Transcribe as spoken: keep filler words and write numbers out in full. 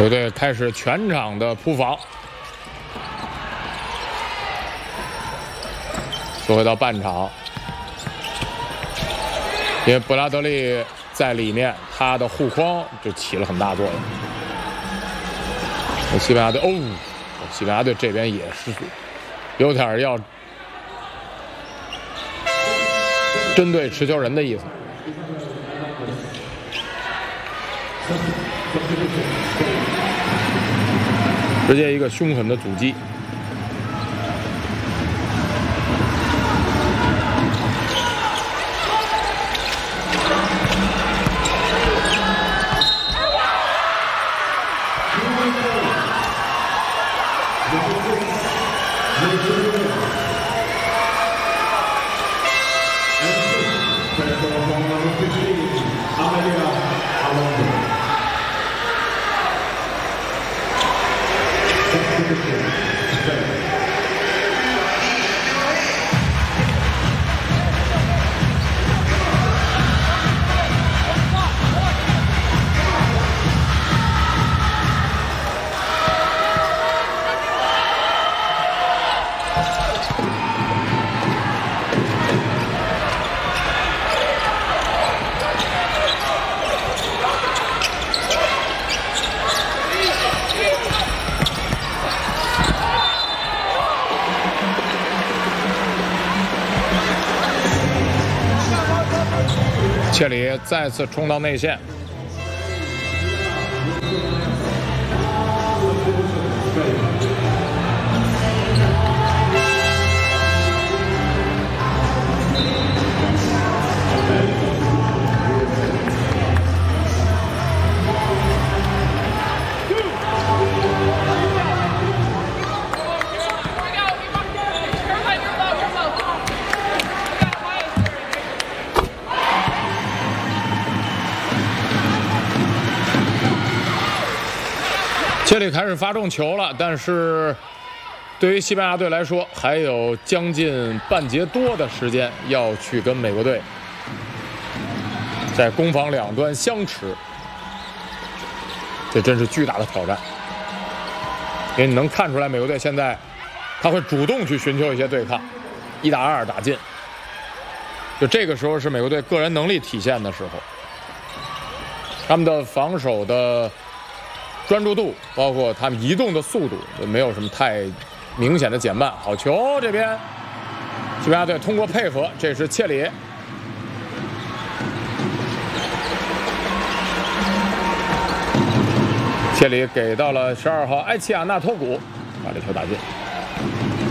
球队开始全场的扑防。说回到半场，因为布拉德利在里面，他的护框就起了很大作用。西班牙队哦，西班牙队这边也是有点要针对持球人的意思。直接一个凶狠的阻击。切里再次冲到内线，切里开始发中球了，但是对于西班牙队来说，还有将近半节多的时间要去跟美国队在攻防两端相持，这真是巨大的挑战。因为你能看出来，美国队现在他会主动去寻求一些对抗，一打二打进，就这个时候是美国队个人能力体现的时候，他们的防守的专注度，包括他们移动的速度，没有什么太明显的减慢。好球，这边西班牙队通过配合，这是切里，切里给到了十二号埃齐亚纳托古，把这球打进。